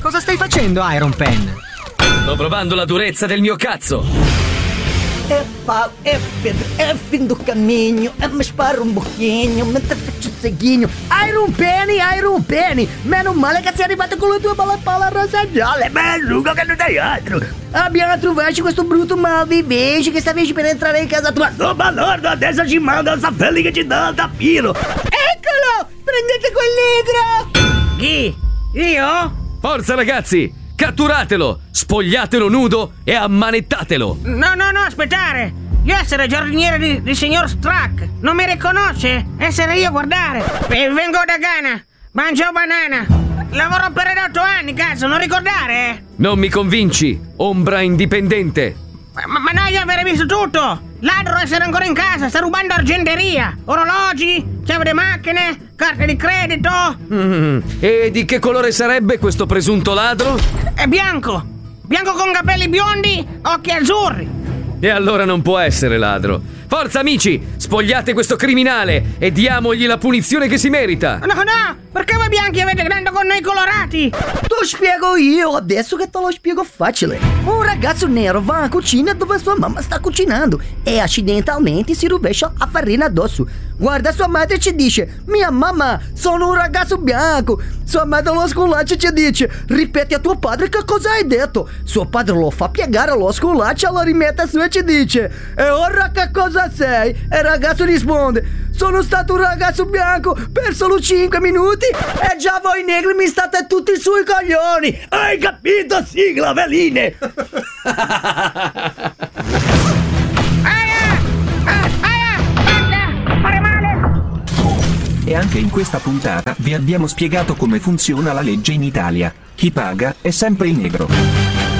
Cosa stai facendo, Iron Pen? Sto provando la durezza del mio cazzo. Pau, Pedro, fim do caminho, mi sparo un bocchino, mi faccio seguinho. Iron Penny, meno male che sei arrivato con le tue belle palle rosa gialle, ma lungo che non dai altro. Abbiamo trovato questo brutto malvivente che stava per entrare in casa tua. No, balordo, adesso ci manda il sapelli che ci dà il tappino. Eccolo, prendete quel negro. Chi? Io? Forza ragazzi! Catturatelo, spogliatelo nudo e ammanettatelo! No, aspettare! Io essere giardiniere di signor Strack! Non mi riconosce? Essere io, guardare! Vengo da Ghana! Mangio banana! Lavoro per 8 anni, cazzo, non ricordare? Non mi convinci, ombra indipendente! Ma noi avere visto tutto! Ladro essere ancora in casa, sta rubando argenteria! Orologi, chiave di macchine, carte di credito! E di che colore sarebbe questo presunto ladro? È bianco! Bianco con capelli biondi, occhi azzurri! E allora non può essere ladro! Forza amici, spogliate questo criminale e diamogli la punizione che si merita! No, perché voi bianchi avete grande con noi colorati? Lo spiego io, adesso che te lo spiego facile. Un ragazzo nero va in cucina dove sua mamma sta cucinando e accidentalmente si rovescia a farina addosso. Guarda sua madre e ci dice: mia mamma, sono un ragazzo bianco. Sua madre lo sculaccia e ci dice: ripeti a tuo padre che cosa hai detto. Suo padre lo fa piegare, lo sculaccia, lo rimette su e ci dice: e ora che cosa sei? E il ragazzo risponde: sono stato un ragazzo bianco per solo 5 minuti e già voi negri mi state tutti sui coglioni. Hai capito, sigla veline? E anche in questa puntata vi abbiamo spiegato come funziona la legge in Italia. Chi paga è sempre il negro.